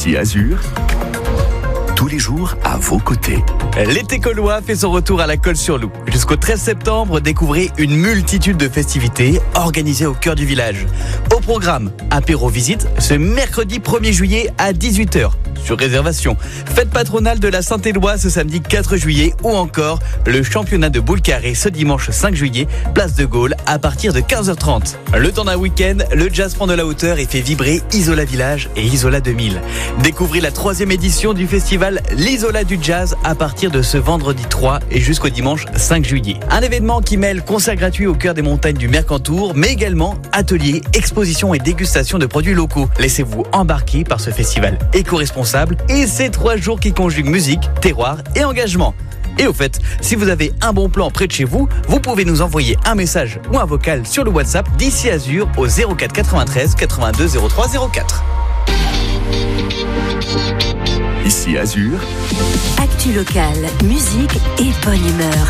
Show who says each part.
Speaker 1: Ici Azur, tous les jours à vos côtés.
Speaker 2: L'été caulois fait son retour à la Colle-sur-Loup. Jusqu'au 13 septembre, découvrez une multitude de festivités organisées au cœur du village. Au programme, apéro visite ce mercredi 1er juillet à 18h. Sur réservation, fête patronale de la Saint-Éloi ce samedi 4 juillet ou encore le championnat de boule carrée ce dimanche 5 juillet, place de Gaulle à partir de 15h30. Le temps d'un week-end, le jazz prend de la hauteur et fait vibrer Isola Village et Isola 2000. Découvrez la 3e édition du festival L'Isola du Jazz à partir de ce vendredi 3 et jusqu'au dimanche 5 juillet. Un événement qui mêle concert gratuit au cœur des montagnes du Mercantour, mais également ateliers, expositions et dégustation de produits locaux. Laissez-vous embarquer par ce festival éco-responsable et ces 3 jours qui conjuguent musique, terroir et engagement. Et au fait, si vous avez un bon plan près de chez vous, vous pouvez nous envoyer un message ou un vocal sur le WhatsApp d'Ici Azur au 04 93 82 03 04.
Speaker 1: Ici Azur,
Speaker 3: Actu locale, musique et bonne humeur.